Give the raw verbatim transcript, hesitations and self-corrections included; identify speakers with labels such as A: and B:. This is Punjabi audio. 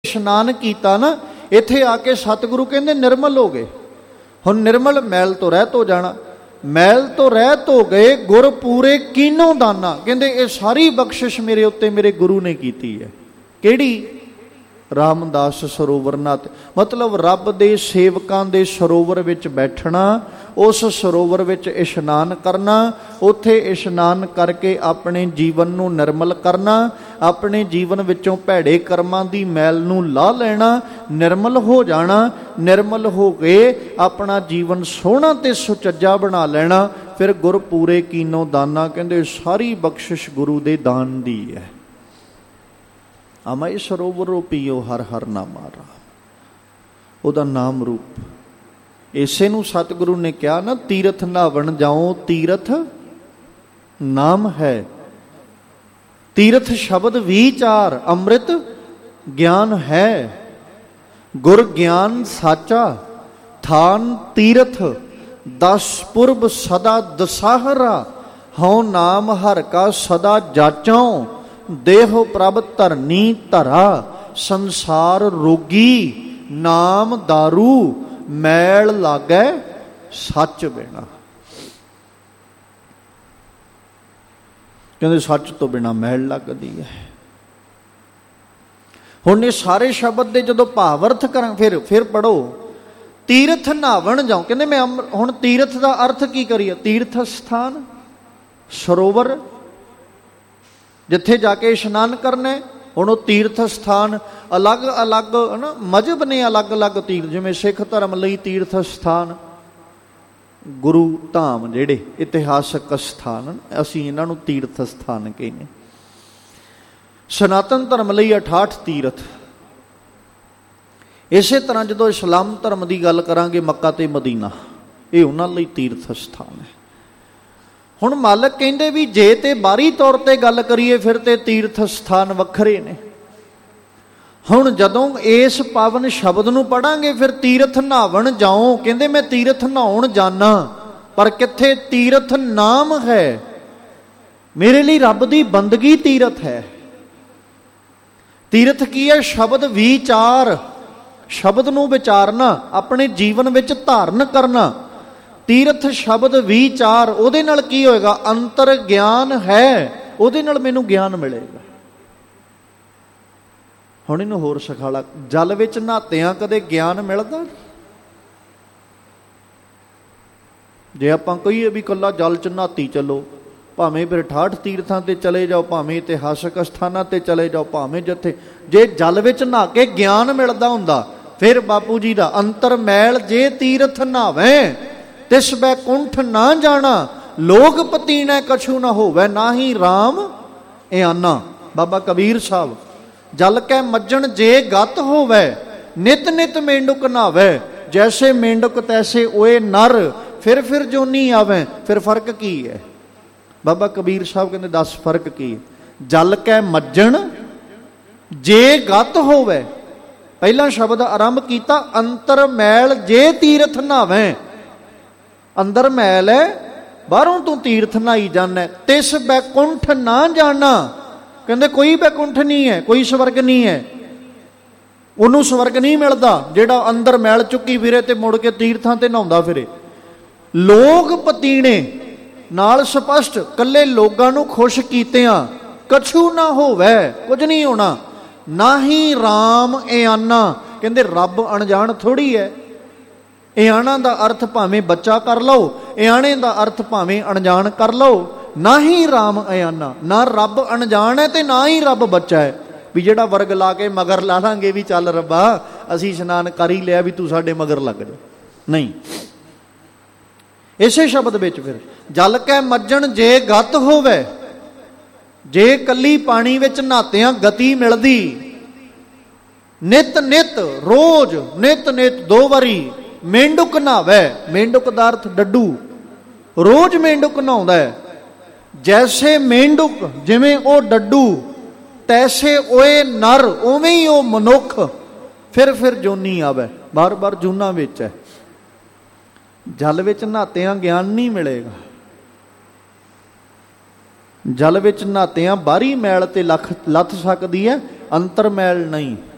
A: ਇਸ਼ਨਾਨ ਕੀਤਾ ਨਾ, ਇੱਥੇ ਆ ਕੇ ਸਤਿਗੁਰੂ ਕਹਿੰਦੇ ਨਿਰਮਲ ਹੋ ਗਏ। ਹੁਣ ਨਿਰਮਲ ਮੈਲ ਤੋਂ ਰਹਿਤ ਹੋ ਜਾਣਾ, ਮੈਲ ਤੋਂ ਰਹਿਤ ਹੋ ਗਏ। ਗੁਰ ਪੂਰੇ ਕੀਨੋ ਦਾਨਾ, ਕਹਿੰਦੇ ਇਹ ਸਾਰੀ ਬਖਸ਼ਿਸ਼ ਮੇਰੇ ਉੱਤੇ ਮੇਰੇ ਗੁਰੂ ਨੇ ਕੀਤੀ ਹੈ। ਕਿਹੜੀ? ਰਾਮਦਾਸ ਸਰੋਵਰ ਨਾਥ, ਮਤਲਬ ਰੱਬ ਦੇ ਸੇਵਕਾਂ ਦੇ ਸਰੋਵਰ ਵਿੱਚ ਬੈਠਣਾ, ਉਸ ਸਰੋਵਰ ਵਿੱਚ ਇਸ਼ਨਾਨ ਕਰਨਾ, ਉੱਥੇ ਇਸ਼ਨਾਨ ਕਰਕੇ ਆਪਣੇ ਜੀਵਨ ਨੂੰ ਨਿਰਮਲ ਕਰਨਾ, ਆਪਣੇ ਜੀਵਨ ਵਿੱਚੋਂ ਭੈੜੇ ਕਰਮਾਂ ਦੀ ਮੈਲ ਨੂੰ ਲਾਹ ਲੈਣਾ, ਨਿਰਮਲ ਹੋ ਜਾਣਾ। ਨਿਰਮਲ ਹੋ ਕੇ ਆਪਣਾ ਜੀਵਨ ਸੋਹਣਾ ਤੇ ਸੁਚੱਜਾ ਬਣਾ ਲੈਣਾ। ਫਿਰ ਗੁਰ ਪੂਰੇ ਕੀਨੋ ਦਾਨਾ, ਕਹਿੰਦੇ ਸਾਰੀ ਬਖਸ਼ਿਸ਼ ਗੁਰੂ ਦੇ ਦਾਨ ਦੀ ਹੈ। ਅਮੈ ਸਰੋਵਰੋ ਪੀਓ ਹਰ ਹਰ ਨਾਮਾ ਰਾਮ, ਉਹਦਾ ਨਾਮ ਰੂਪ। ਇਸੇ ਨੂੰ ਸਤਿਗੁਰੂ ਨੇ ਕਿਹਾ ਨਾ, ਤੀਰਥ ਨਹਾਵਣ ਜਾਓ ਤੀਰਥ ਨਾਮ ਹੈ। ਤੀਰਥ ਸ਼ਬਦ ਵਿਚਾਰ, ਅੰਮ੍ਰਿਤ ਗਿਆਨ ਹੈ। ਗੁਰ ਗਿਆਨ ਸਾਚਾ ਥਾਨ ਤੀਰਥ, ਦਸ ਪੁਰਬ ਸਦਾ ਦਸਾਹਰਾ। ਹਉ ਨਾਮ ਹਰ ਕਾ ਸਦਾ ਜਾਚਾਉ, ਦੇਹੋ ਪ੍ਰਭ ਧਰਨੀ ਧਰਾ। ਸੰਸਾਰ ਰੋਗੀ ਨਾਮ ਦਾਰੂ, ਮੈਲ ਲਾਗੈ ਸੱਚ ਬਿਨਾ। ਕਹਿੰਦੇ ਸੱਚ ਤੋਂ ਬਿਨਾ ਮੈਲ ਲੱਗਦੀ ਹੈ। ਹੁਣ ਇਹ ਸਾਰੇ ਸ਼ਬਦ ਦੇ ਜਦੋਂ ਭਾਵ-ਅਰਥ ਕਰਾਂ, ਫਿਰ ਫਿਰ ਪੜੋ। ਤੀਰਥ ਨਹਾਵਣ ਜਾਓ, ਕਹਿੰਦੇ ਮੈਂ ਹੁਣ ਤੀਰਥ ਦਾ ਅਰਥ ਕੀ ਕਰੀਏ? ਤੀਰਥ ਸਥਾਨ, ਸਰੋਵਰ, ਜਿੱਥੇ ਜਾ ਕੇ ਇਸ਼ਨਾਨ ਕਰਨਾ। ਹੁਣ ਉਹ ਤੀਰਥ ਸਥਾਨ ਅਲੱਗ ਅਲੱਗ ਹੈ ਨਾ, ਮਜ਼ਹਬ ਨੇ ਅਲੱਗ ਅਲੱਗ ਤੀਰਥ, ਜਿਵੇਂ ਸਿੱਖ ਧਰਮ ਲਈ ਤੀਰਥ ਸਥਾਨ ਗੁਰੂ ਧਾਮ, ਜਿਹੜੇ ਇਤਿਹਾਸਕ ਸਥਾਨ, ਅਸੀਂ ਇਹਨਾਂ ਨੂੰ ਤੀਰਥ ਸਥਾਨ ਕਹਿੰਦੇ। ਸਨਾਤਨ ਧਰਮ ਲਈ ਅਠਾਹਠ ਤੀਰਥ। ਇਸੇ ਤਰ੍ਹਾਂ ਜਦੋਂ ਇਸਲਾਮ ਧਰਮ ਦੀ ਗੱਲ ਕਰਾਂਗੇ, ਮੱਕਾ ਤੇ ਮਦੀਨਾ, ਇਹ ਉਹਨਾਂ ਲਈ ਤੀਰਥ ਸਥਾਨ ਹੈ। ਹੁਣ ਮਾਲਕ ਕਹਿੰਦੇ ਵੀ ਜੇ ਤੇ ਬਾਹਰੀ ਤੌਰ ਤੇ ਗੱਲ ਕਰੀਏ, ਫਿਰ ਤੇ ਤੀਰਥ ਸਥਾਨ ਵੱਖਰੇ ਨੇ। ਹੁਣ ਜਦੋਂ ਇਸ ਪਾਵਨ ਸ਼ਬਦ ਨੂੰ ਪੜਾਂਗੇ, ਫਿਰ ਤੀਰਥ ਨਹਾਵਣ ਜਾਓ, ਕਹਿੰਦੇ ਮੈਂ ਤੀਰਥ ਨਹਾਉਣ ਜਾਣਾ, ਪਰ ਕਿੱਥੇ? ਤੀਰਥ ਨਾਮ ਹੈ। ਮੇਰੇ ਲਈ ਰੱਬ ਦੀ ਬੰਦਗੀ ਤੀਰਥ ਹੈ। ਤੀਰਥ ਕੀ ਹੈ? ਸ਼ਬਦ ਵਿਚਾਰ, ਸ਼ਬਦ ਨੂੰ ਵਿਚਾਰਨਾ, ਆਪਣੇ ਜੀਵਨ ਵਿੱਚ ਧਾਰਨ ਕਰਨਾ। ਤੀਰਥ ਸ਼ਬਦ ਵਿਚਾਰ, ਉਹਦੇ ਨਾਲ ਕੀ ਹੋਏਗਾ? ਅੰਤਰ ਗਿਆਨ ਹੈ, ਉਹਦੇ ਨਾਲ ਮੈਨੂੰ ਗਿਆਨ ਮਿਲੇਗਾ। ਹੁਣ ਇਹਨੂੰ ਹੋਰ ਸਿਖਾਲਾ, ਜਲ ਵਿੱਚ ਨਹਾਤਿਆਂ ਕਦੇ ਗਿਆਨ ਮਿਲਦਾ? ਜੇ ਆਪਾਂ ਕਹੀਏ ਵੀ ਇਕੱਲਾ ਜਲ ਚ ਨਹਾਤੀ ਚੱਲੋ, ਭਾਵੇਂ ਫਿਰ ਅਠਾਹਠ ਤੀਰਥਾਂ ਤੇ ਚਲੇ ਜਾਓ, ਭਾਵੇਂ ਇਤਿਹਾਸਕ ਸਥਾਨਾਂ ਤੇ ਚਲੇ ਜਾਓ, ਭਾਵੇਂ ਜਿੱਥੇ, ਜੇ ਜਲ ਵਿੱਚ ਨਹਾ ਕੇ ਗਿਆਨ ਮਿਲਦਾ ਹੁੰਦਾ, ਫਿਰ ਬਾਪੂ ਜੀ ਦਾ ਅੰਤਰ ਮੈਲ ਜੇ ਤੀਰਥ ਨਹਾਵੇਂ, ਤਿਸ ਬੈਕੁੰਠ ਨਾ ਜਾਣਾ, ਲੋਕ ਪਤੀਣੈ ਕਛੂ ਨਾ ਹੋਵੇ, ਨਾ ਹੀ ਰਾਮ ਇਆਨਾ। ਬਾਬਾ ਕਬੀਰ ਸਾਹਿਬ, ਜਲ ਕੈ ਮੱਜਣ ਜੇ ਗਤ ਹੋਵੇ, ਨਿਤ ਨਿਤ ਮੇਂਡੁਕ ਨਾਵੇ, ਜੈਸੇ ਮੇਂਡੁਕ ਤੈਸੇ ਓਏ ਨਰ, ਫਿਰ ਫਿਰ ਜੋਨੀ ਆਵੇ। ਫਿਰ ਫਰਕ ਕੀ ਹੈ? ਬਾਬਾ ਕਬੀਰ ਸਾਹਿਬ ਕਹਿੰਦੇ ਦੱਸ ਫਰਕ ਕੀ ਹੈ। ਜਲ ਕੈ ਮੱਜਣ ਜੇ ਗਤ ਹੋਵੇ, ਪਹਿਲਾ ਸ਼ਬਦ ਆਰੰਭ ਕੀਤਾ, ਅੰਤਰ ਮੈਲ ਜੇ ਤੀਰਥ ਨਹਾਵੇਂ। ਅੰਦਰ ਮੈਲ ਹੈ, ਬਾਹਰੋਂ ਤੂੰ ਤੀਰਥ ਨਹਾਈ ਜਾਣਾ। ਤਿਸ ਬੈਕੁੰਠ ਨਾ ਜਾਣਾ, ਕਹਿੰਦੇ ਕੋਈ ਬੈਕੁੰਠ ਨਹੀਂ ਹੈ, ਕੋਈ ਸਵਰਗ ਨਹੀਂ ਹੈ। ਉਹਨੂੰ ਸਵਰਗ ਨਹੀਂ ਮਿਲਦਾ ਜਿਹੜਾ ਅੰਦਰ ਮੈਲ ਚੁੱਕੀ ਫਿਰੇ ਤੇ ਮੁੜ ਕੇ ਤੀਰਥਾਂ ਤੇ ਨਹਾਉਂਦਾ ਫਿਰੇ। ਲੋਕ ਪਤੀਣੇ ਨਾਲ ਸਪਸ਼ਟ, ਕੱਲੇ ਲੋਕਾਂ ਨੂੰ ਖੁਸ਼ ਕੀਤਿਆਂ, ਕਛੂ ਨਾ ਹੋਵੇ, ਕੁਝ ਨਹੀਂ ਹੋਣਾ। ਨਾ ਹੀ ਰਾਮ ਇਆਨਾ, ਕਹਿੰਦੇ ਰੱਬ ਅਣਜਾਣ ਥੋੜ੍ਹੀ ਹੈ। ਇਆਣਾ ਦਾ ਅਰਥ ਭਾਵੇਂ ਬੱਚਾ ਕਰ ਲਓ, ਇਆਣੇ ਦਾ ਅਰਥ ਭਾਵੇਂ ਅਣਜਾਣ ਕਰ ਲਓ। ਨਾ ਹੀ ਰਾਮ ਇਆਨਾ, ਨਾ ਰੱਬ ਅਣਜਾਣ ਹੈ ਤੇ ਨਾ ਹੀ ਰੱਬ ਬੱਚਾ ਹੈ ਵੀ ਜਿਹੜਾ ਵਰਗ ਲਾ ਕੇ ਮਗਰ ਲਾ ਲਾਂਗੇ ਵੀ ਚੱਲ ਰੱਬਾ ਅਸੀਂ ਇਸ਼ਨਾਨ ਕਰ ਹੀ ਲਿਆ ਵੀ ਤੂੰ ਸਾਡੇ ਮਗਰ ਲੱਗ ਜਾ। ਨਹੀਂ, ਇਸੇ ਸ਼ਬਦ ਵਿੱਚ ਫਿਰ ਜਲ ਕੈ ਮੱਜਣ ਜੇ ਗਤ ਹੋਵੇ, ਜੇ ਕੱਲੀ ਪਾਣੀ ਵਿੱਚ ਨਹਾਤਿਆਂ ਗਤੀ ਮਿਲਦੀ, ਨਿਤ ਨਿਤ ਰੋਜ਼, ਨਿਤ ਨਿਤ ਦੋ ਵਾਰੀ ਮੇਂਡੁਕ ਨਹਾਵੇ। ਮੇਂਡੁਕ ਦਾ ਅਰਥ ਡੱਡੂ, ਰੋਜ਼ ਮੇਂਡੁਕ ਨਹਾਉਂਦਾ ਹੈ। ਜੈਸੇ ਮੇਂਡੁਕ, ਜਿਵੇਂ ਉਹ ਡੱਡੂ, ਤੈਸੇ ਓਏ ਨਰ, ਉਵੇਂ ਹੀ ਉਹ ਮਨੁੱਖ। ਫਿਰ ਫਿਰ ਜੋਨੀ ਆਵੇ, ਬਾਰ ਬਾਰ ਜੂਨਾਂ ਵਿੱਚ ਹੈ। ਜਲ ਵਿੱਚ ਨਹਾਤਿਆਂ ਗਿਆਨ ਨਹੀਂ ਮਿਲੇਗਾ। ਜਲ ਵਿੱਚ ਨਹਾਤਿਆਂ ਬਾਹਰੀ ਮੈਲ ਤੇ ਲੱਖ ਲੱਥ ਸਕਦੀ ਹੈ, ਅੰਤਰ ਮੈਲ ਨਹੀਂ।